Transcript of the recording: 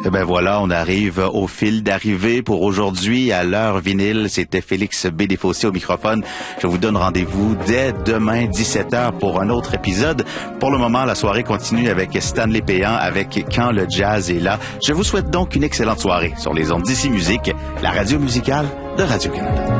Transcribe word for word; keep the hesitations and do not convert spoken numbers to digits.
Eh ben voilà, on arrive au fil d'arrivée pour aujourd'hui à l'heure vinyle. C'était Félix B. Desfossés au microphone. Je vous donne rendez-vous dès demain dix-sept heures pour un autre épisode. Pour le moment, la soirée continue avec Stanley Péan avec Quand le jazz est là. Je vous souhaite donc une excellente soirée sur les ondes d'Ici Musique, la radio musicale de Radio-Canada.